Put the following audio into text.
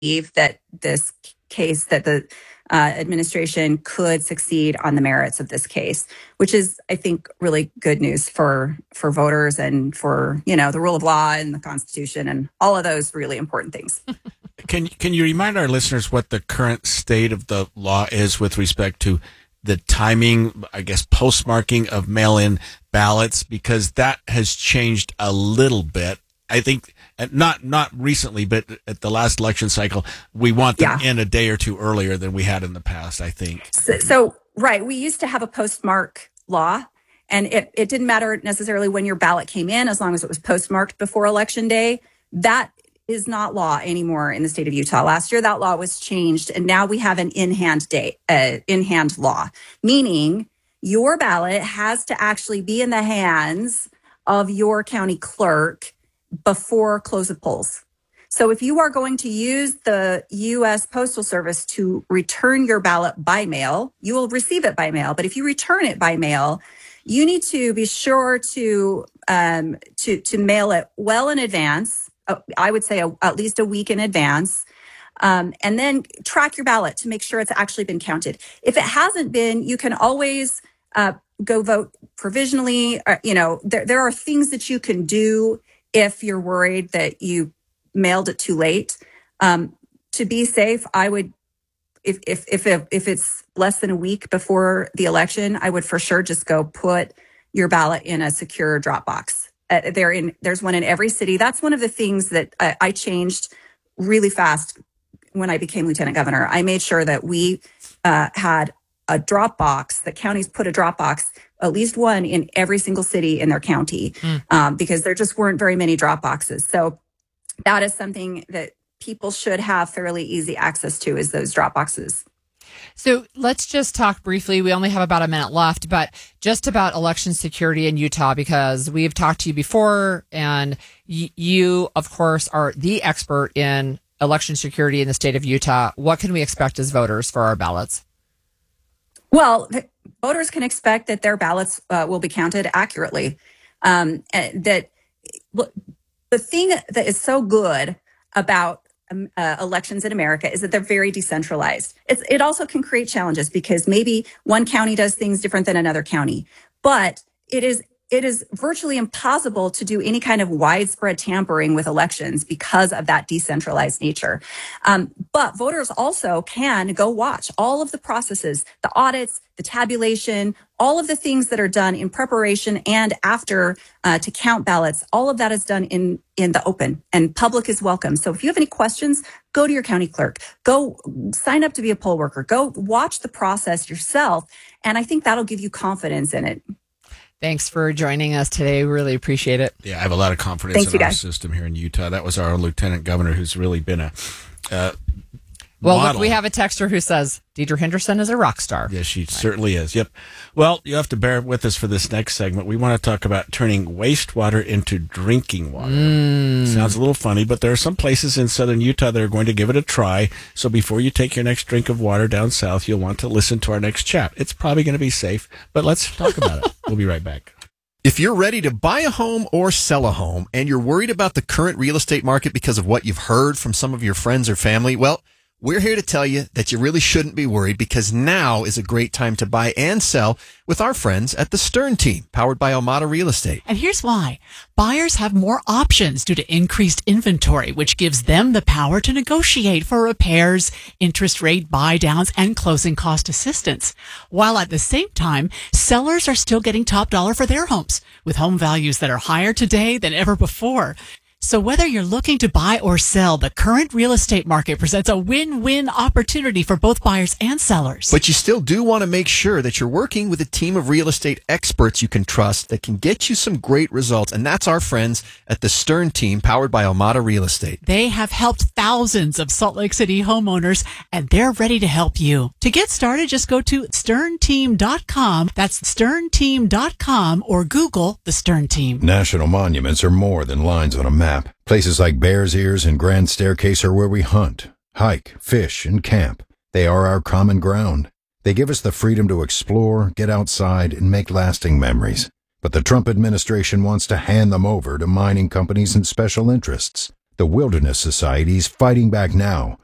that this case, that the administration could succeed on the merits of this case, which is, I think, really good news for voters and for, the rule of law and the Constitution and all of those really important things. Can you remind our listeners what the current state of the law is with respect to the timing, I guess, postmarking of mail-in ballots? Because that has changed a little bit. I think not recently, but at the last election cycle, we want them in a day or two earlier than we had in the past, I think. So right. We used to have a postmark law, and it didn't matter necessarily when your ballot came in, as long as it was postmarked before Election Day. That is not law anymore in the state of Utah. Last year, that law was changed, and now we have an in-hand law, meaning your ballot has to actually be in the hands of your county clerk before close of polls. So if you are going to use the U.S. Postal Service to return your ballot by mail, you will receive it by mail. But if you return it by mail, you need to be sure to mail it well in advance. I would say at least a week in advance. And then track your ballot to make sure it's actually been counted. If it hasn't been, you can always go vote provisionally. There are things that you can do if you're worried that you mailed it too late. To be safe, I would, if it's less than a week before the election, I would for sure just go put your ballot in a secure drop box. There's one in every city. That's one of the things that I changed really fast when I became lieutenant governor. I made sure that we had a drop box, that counties put a drop box, at least one in every single city in their county, because there just weren't very many drop boxes. So that is something that people should have fairly easy access to, is those drop boxes. So let's just talk briefly. We only have about a minute left, but just about election security in Utah, because we've talked to you before, and you, of course, are the expert in election security in the state of Utah. What can we expect as voters for our ballots? Well, voters can expect that their ballots will be counted accurately. The thing that is so good about elections in America is that they're very decentralized. It also can create challenges because maybe one county does things different than another county, but it is virtually impossible to do any kind of widespread tampering with elections because of that decentralized nature. But voters also can go watch all of the processes, the audits, the tabulation, all of the things that are done in preparation and after to count ballots. All of that is done in the open, and public is welcome. So if you have any questions, go to your county clerk, go sign up to be a poll worker, go watch the process yourself. And I think that'll give you confidence in it. Thanks for joining us today. We really appreciate it. Yeah, I have a lot of confidence in our system here in Utah. That was our lieutenant governor, who's really been a look, we have a texter who says Deidre Henderson is a rock star. Yes, she certainly is. Yep. Well, you have to bear with us for this next segment. We want to talk about turning wastewater into drinking water. Sounds a little funny, but there are some places in southern Utah that are going to give it a try. So before you take your next drink of water down south, you'll want to listen to our next chat. It's probably going to be safe, but let's talk about it. We'll be right back. If you're ready to buy a home or sell a home and you're worried about the current real estate market because of what you've heard from some of your friends or family, well, we're here to tell you that you really shouldn't be worried, because now is a great time to buy and sell with our friends at the Stern Team, powered by Omada Real Estate. And here's why. Buyers have more options due to increased inventory, which gives them the power to negotiate for repairs, interest rate buy downs, and closing cost assistance. While at the same time, sellers are still getting top dollar for their homes, with home values that are higher today than ever before. So whether you're looking to buy or sell, the current real estate market presents a win-win opportunity for both buyers and sellers. But you still do want to make sure that you're working with a team of real estate experts you can trust that can get you some great results. And that's our friends at the Stern Team, powered by Omada Real Estate. They have helped thousands of Salt Lake City homeowners, and they're ready to help you. To get started, just go to sternteam.com. That's sternteam.com, or Google the Stern Team. National monuments are more than lines on a map. Places like Bears Ears and Grand Staircase are where we hunt, hike, fish, and camp. They are our common ground. They give us the freedom to explore, get outside, and make lasting memories. But the Trump administration wants to hand them over to mining companies and special interests. The Wilderness Society is fighting back now